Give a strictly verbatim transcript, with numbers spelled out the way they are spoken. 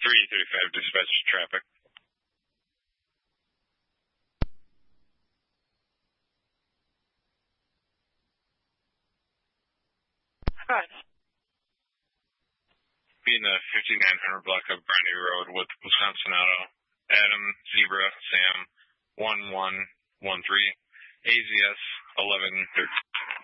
three thirty-five dispatch traffic. Hi. Being the fifty-nine hundred block of Brownie Road with Wisconsin Auto. Adam, Zebra, Sam, one one one three, A Z S eleven thirteen.